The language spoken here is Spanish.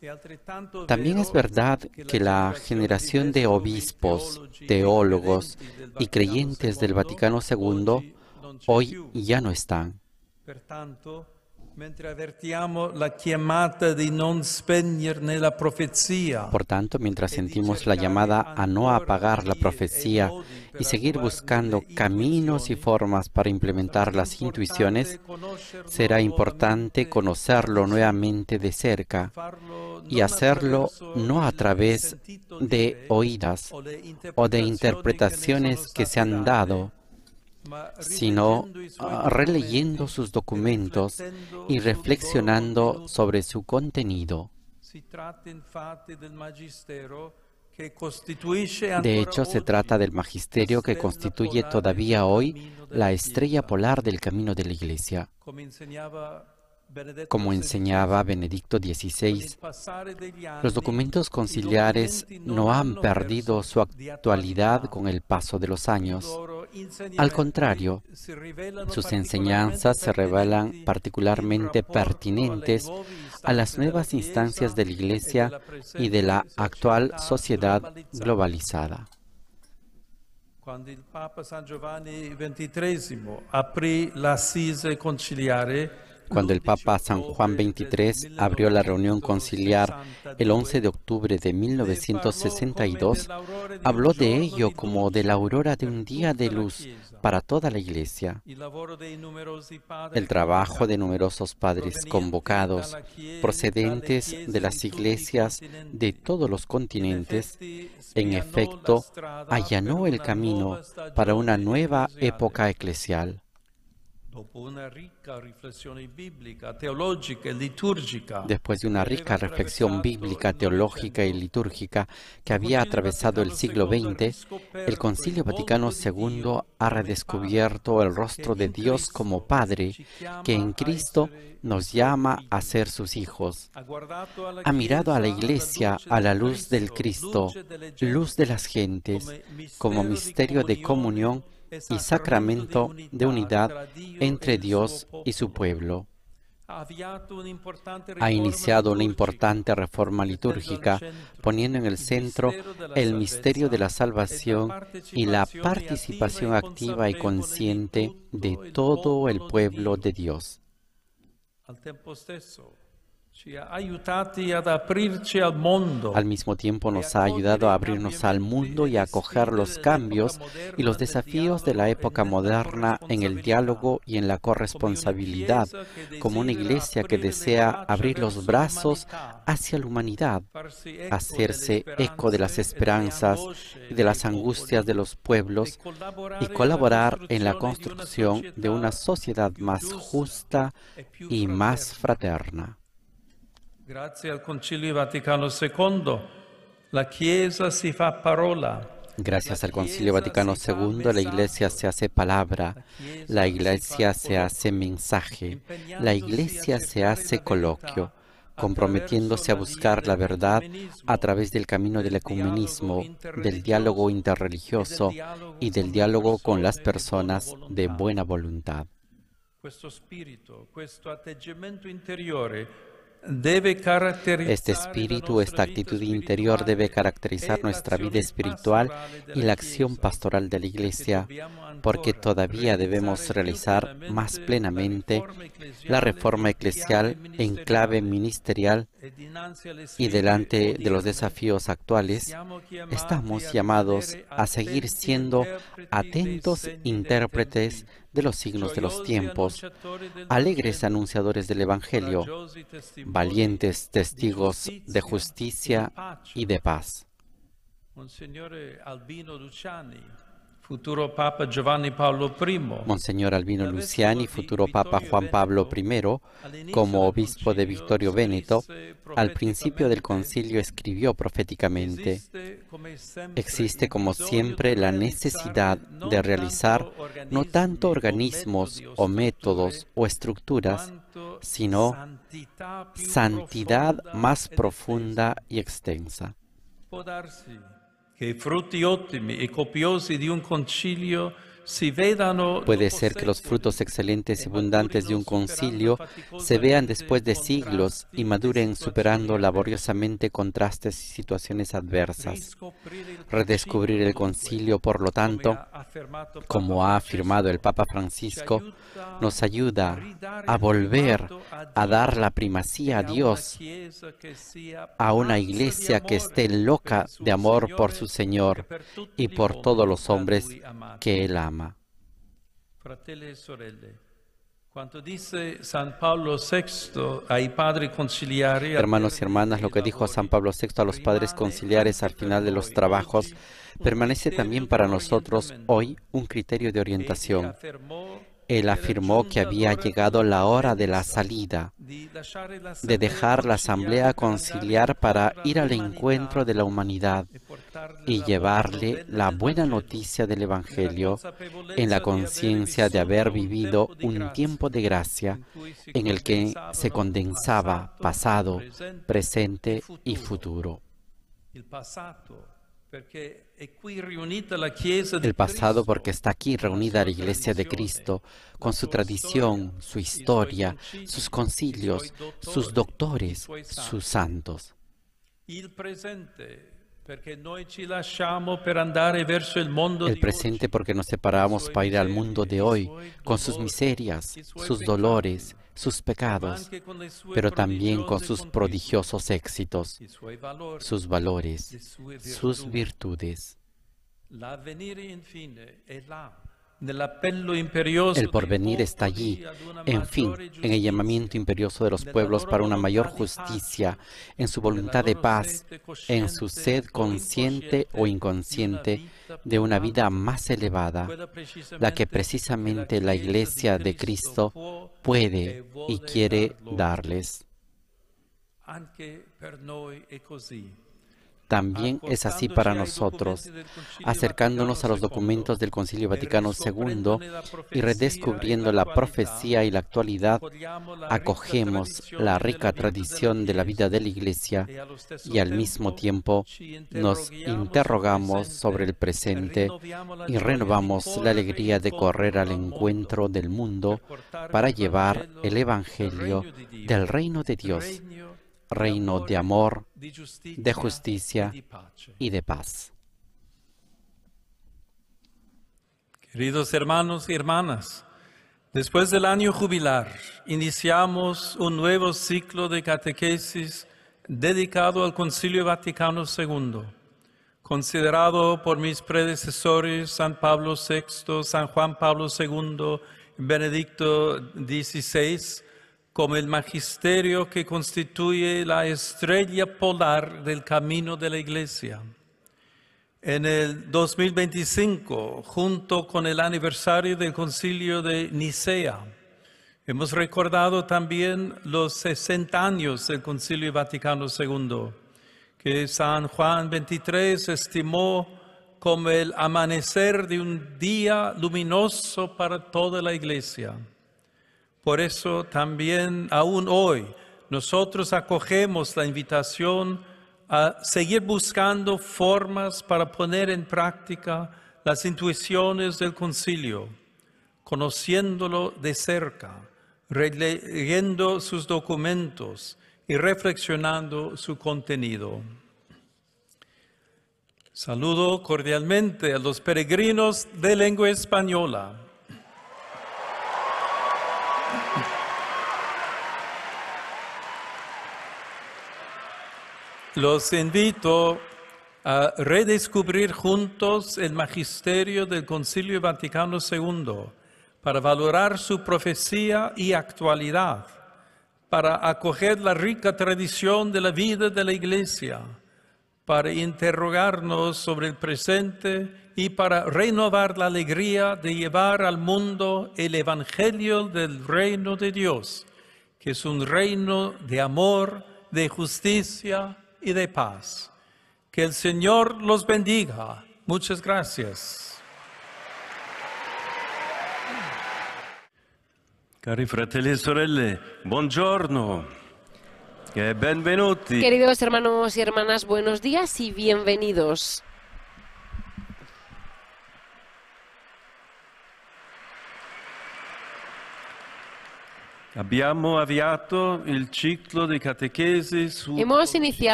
También es verdad que la generación de obispos, teólogos y creyentes del Vaticano II hoy ya no están. Por tanto, mientras sentimos la llamada a no apagar la profecía y seguir buscando caminos y formas para implementar las intuiciones, será importante conocerlo nuevamente de cerca y hacerlo no a través de oídas o de interpretaciones que se han dado, sino releyendo sus documentos y reflexionando sobre su contenido. De hecho, se trata del magisterio que constituye todavía hoy la estrella polar del camino de la Iglesia. Como enseñaba Benedicto XVI, los documentos conciliares no han perdido su actualidad con el paso de los años. Al contrario, sus enseñanzas se revelan particularmente pertinentes a las nuevas instancias de la Iglesia y de la actual sociedad globalizada. Cuando el Papa San Giovanni XXIII aprì l'assise conciliare, Cuando el Papa San Juan XXIII abrió la reunión conciliar el 11 de octubre de 1962, habló de ello como de la aurora de un día de luz para toda la Iglesia. El trabajo de numerosos padres convocados, procedentes de las iglesias de todos los continentes, en efecto, allanó el camino para una nueva época eclesial. Después de una rica reflexión bíblica, teológica y litúrgica que había atravesado el siglo XX, el Concilio Vaticano II ha redescubierto el rostro de Dios como Padre, que en Cristo nos llama a ser sus hijos. Ha mirado a la Iglesia a la luz del Cristo, luz de las gentes, como misterio de comunión y sacramento de unidad entre Dios y su pueblo. Ha iniciado una importante reforma litúrgica, poniendo en el centro el misterio de la salvación y la participación activa y consciente de todo el pueblo de Dios. Al mismo tiempo nos ha ayudado a abrirnos al mundo y a acoger los cambios y los desafíos de la época moderna en el diálogo y en la corresponsabilidad, como una iglesia que desea abrir los brazos hacia la humanidad, hacerse eco de las esperanzas y de las angustias de los pueblos y colaborar en la construcción de una sociedad más justa y más fraterna. Grazie al Concilio Vaticano II, la Chiesa si fa parola. Gracias al Concilio Vaticano II, la Iglesia se hace palabra, la Iglesia se hace mensaje, la Iglesia se hace coloquio, comprometiéndose a buscar la verdad a través del camino del ecumenismo, del diálogo interreligioso y del diálogo con las personas de buena voluntad. Este espíritu, esta actitud interior debe caracterizar nuestra vida espiritual y la acción pastoral de la Iglesia, porque todavía debemos realizar más plenamente la reforma eclesial en clave ministerial y delante de los desafíos actuales, estamos llamados a seguir siendo atentos intérpretes de los signos de los tiempos, alegres anunciadores del Evangelio, valientes testigos de justicia y de paz. Monsignor Albino Luciani, futuro Papa Giovanni Paolo I, Monseñor Albino Luciani, futuro Papa Juan Pablo I, como obispo de Vittorio Veneto, al principio del concilio escribió proféticamente: existe como siempre la necesidad de realizar no tanto organismos o métodos o estructuras, sino santidad más profunda y extensa. Può darsi che i frutti ottimi e copiosi di un concilio Puede ser que los frutos excelentes y abundantes de un concilio se vean después de siglos y maduren superando laboriosamente contrastes y situaciones adversas. Redescubrir el concilio, por lo tanto, como ha afirmado el Papa Francisco, nos ayuda a volver a dar la primacía a Dios, a una iglesia que esté loca de amor por su Señor y por todos los hombres que Él ama. Fratelli e sorelle, quanto dice San Pablo VI ai padri conciliari, hermanos y hermanas, lo que dijo San Pablo VI a los padres conciliares al final de los trabajos permanece también para nosotros hoy un criterio de orientación. Él afirmó que había llegado la hora de la salida, de dejar la asamblea conciliar para ir al encuentro de la humanidad y llevarle la buena noticia del Evangelio en la conciencia de haber vivido un tiempo de gracia en el que se condensaba pasado, presente y futuro. El pasado porque está aquí reunida la Iglesia de Cristo, con su tradición, su historia, sus concilios, sus doctores, sus santos. El presente porque nos separamos para ir al mundo de hoy, con sus miserias, sus dolores, sus pecados, pero también con sus prodigiosos éxitos, sus valores, sus virtudes. El porvenir está allí, en fin, en el llamamiento imperioso de los pueblos para una mayor justicia, en su voluntad de paz, en su sed consciente o inconsciente de una vida más elevada, la que precisamente la Iglesia de Cristo puede y quiere darles. También es así para nosotros, acercándonos a los documentos del Concilio Vaticano II y redescubriendo la profecía y la actualidad, acogemos la rica tradición de la vida de la Iglesia y al mismo tiempo nos interrogamos sobre el presente y renovamos la alegría de correr al encuentro del mundo para llevar el Evangelio del reino de Dios, reino de amor, de justicia y de paz. Queridos hermanos y hermanas, después del año jubilar, iniciamos un nuevo ciclo de catequesis dedicado al Concilio Vaticano II, considerado por mis predecesores San Pablo VI, San Juan Pablo II, Benedicto XVI, como el magisterio que constituye la estrella polar del camino de la Iglesia. En el 2025, junto con el aniversario del Concilio de Nicea, hemos recordado también los 60 años del Concilio Vaticano II, que San Juan XXIII estimó como el amanecer de un día luminoso para toda la Iglesia. Por eso también aún hoy nosotros acogemos la invitación a seguir buscando formas para poner en práctica las intuiciones del concilio, conociéndolo de cerca, releyendo sus documentos y reflexionando su contenido. Saludo cordialmente a los peregrinos de lengua española. Los invito a redescubrir juntos el magisterio del Concilio Vaticano II para valorar su profecía y actualidad, para acoger la rica tradición de la vida de la Iglesia, para interrogarnos sobre el presente y para renovar la alegría de llevar al mundo el Evangelio del reino de Dios, que es un reino de amor, de justicia y de paz. Que el Señor los bendiga. Muchas gracias. Cari fratelli e sorelle, buongiorno e benvenuti. Queridos hermanos y hermanas, buenos días y bienvenidos. Abbiamo avviato il ciclo di catechesi su Hemos iniciado